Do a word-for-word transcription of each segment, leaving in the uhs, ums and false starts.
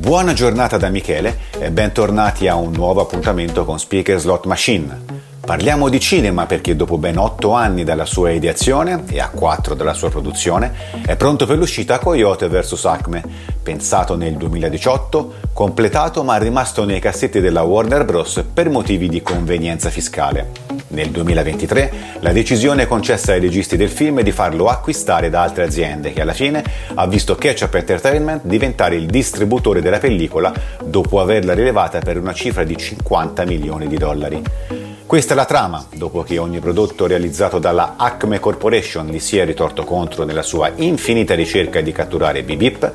Buona giornata da Michele e bentornati a un nuovo appuntamento con Speaker Slot Machine. Parliamo di cinema perché dopo ben otto anni dalla sua ideazione e a quattro dalla sua produzione è pronto per l'uscita Coyote versus. Acme, pensato nel duemiladiciotto, completato ma rimasto nei cassetti della Warner Bros. Per motivi di convenienza fiscale. Nel duemilaventitré la decisione concessa ai registi del film è di farlo acquistare da altre aziende che alla fine ha visto Ketchup Entertainment diventare il distributore della pellicola dopo averla rilevata per una cifra di cinquanta milioni di dollari. Questa è la trama, dopo che ogni prodotto realizzato dalla Acme Corporation gli si è ritorto contro nella sua infinita ricerca di catturare Beep Beep.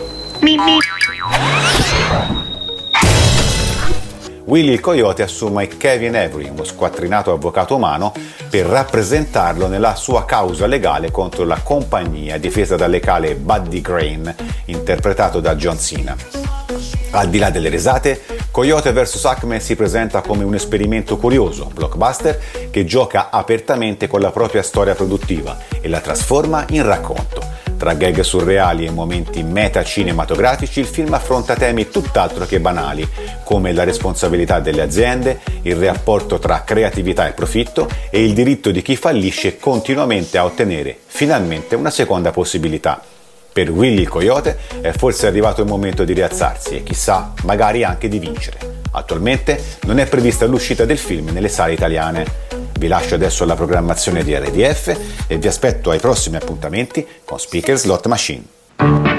Willy il Coyote assume Kevin Avery, uno squattrinato avvocato umano, per rappresentarlo nella sua causa legale contro la compagnia difesa dal legale Buddy Crane, interpretato da John Cena. Al di là delle risate, Coyote versus. Acme si presenta come un esperimento curioso, blockbuster, che gioca apertamente con la propria storia produttiva e la trasforma in racconto. Tra gag surreali e momenti meta-cinematografici, il film affronta temi tutt'altro che banali, come la responsabilità delle aziende, il rapporto tra creatività e profitto e il diritto di chi fallisce continuamente a ottenere, finalmente, una seconda possibilità. Per Willy il Coyote è forse arrivato il momento di rialzarsi e chissà, magari anche di vincere. Attualmente non è prevista l'uscita del film nelle sale italiane. Vi lascio adesso alla programmazione di R D F e vi aspetto ai prossimi appuntamenti con Speaker Slot Machine.